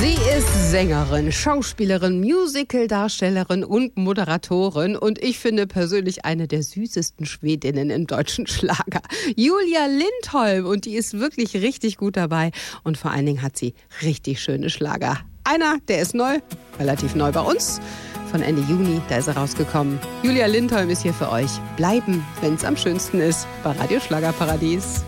Sie ist Sängerin, Schauspielerin, Musicaldarstellerin und Moderatorin und ich finde persönlich eine der süßesten Schwedinnen im deutschen Schlager. Julia Lindholm, und die ist wirklich richtig gut dabei und vor allen Dingen hat sie richtig schöne Schlager. Einer, der ist neu, relativ neu bei uns, von Ende Juni, da ist er rausgekommen. Julia Lindholm ist hier für euch. Bleiben, wenn's am schönsten ist, bei Radio Schlagerparadies.